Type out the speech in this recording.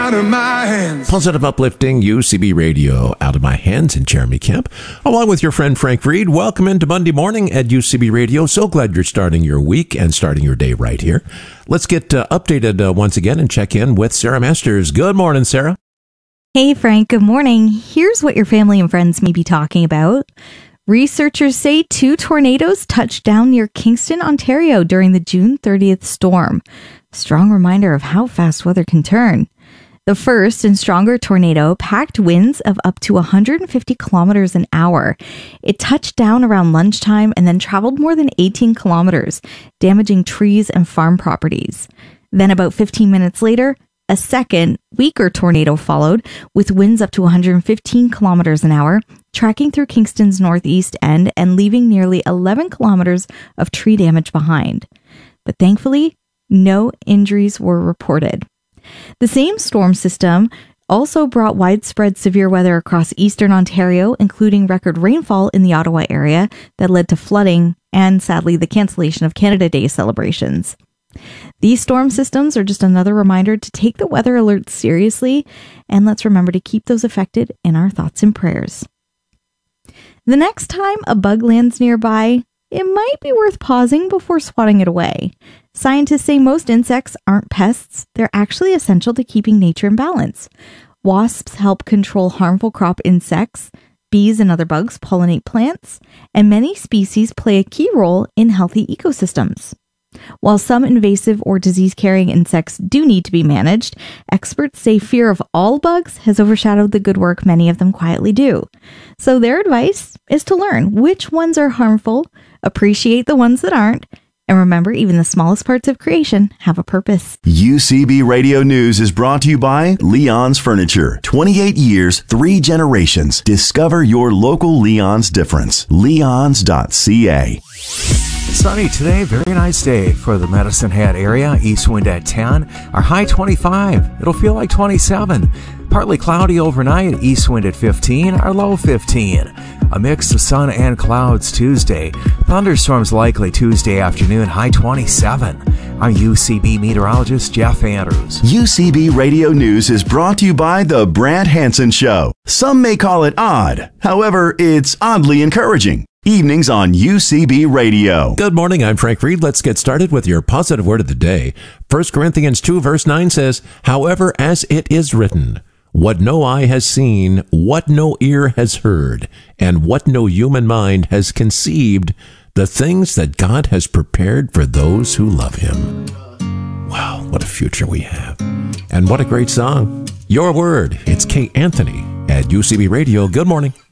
out of my hands. Positive, uplifting UCB Radio, Out of My Hands, and Jeremy Kemp, along with your friend Frank Reed. Welcome into Monday morning at UCB Radio. So glad you're starting your week and starting your day right here. Let's get updated once again and check in with Sarah Masters. Good morning, Sarah. Hey, Frank. Good morning. Here's what your family and friends may be talking about. Researchers say 2 tornadoes touched down near Kingston, Ontario during the June 30th storm. Strong reminder of how fast weather can turn. The first and stronger tornado packed winds of up to 150 kilometers an hour. It touched down around lunchtime and then traveled more than 18 kilometers, damaging trees and farm properties. Then about 15 minutes later, a second, weaker tornado followed with winds up to 115 kilometers an hour, tracking through Kingston's northeast end and leaving nearly 11 kilometers of tree damage behind. But thankfully, no injuries were reported. The same storm system also brought widespread severe weather across eastern Ontario, including record rainfall in the Ottawa area that led to flooding and, sadly, the cancellation of Canada Day celebrations. These storm systems are just another reminder to take the weather alerts seriously, and let's remember to keep those affected in our thoughts and prayers. The next time a bug lands nearby, it might be worth pausing before swatting it away. Scientists say most insects aren't pests. They're actually essential to keeping nature in balance. Wasps help control harmful crop insects. Bees and other bugs pollinate plants. And many species play a key role in healthy ecosystems. While some invasive or disease-carrying insects do need to be managed, experts say fear of all bugs has overshadowed the good work many of them quietly do. So their advice is to learn which ones are harmful, appreciate the ones that aren't, and remember, even the smallest parts of creation have a purpose. UCB Radio News is brought to you by Leon's Furniture. 28 years, 3 generations. Discover your local Leon's difference. Leons.ca. Sunny today, very nice day for the Medicine Hat area. East wind at 10, our high 25. It'll feel like 27. Partly cloudy overnight, east wind at 15, our low 15. A mix of sun and clouds Tuesday. Thunderstorms likely Tuesday afternoon, high 27. I'm UCB meteorologist Jeff Andrews. UCB Radio News is brought to you by The Brad Hansen Show. Some may call it odd. However, it's oddly encouraging. Evenings on UCB Radio. Good morning, I'm Frank Reed. Let's get started with your positive word of the day. 1 Corinthians 2 verse 9 says, "However, as it is written, what no eye has seen, what no ear has heard, and what no human mind has conceived, the things that God has prepared for those who love him." Wow, what a future we have. And what a great song. Your word. It's Kate Anthony at UCB Radio. Good morning.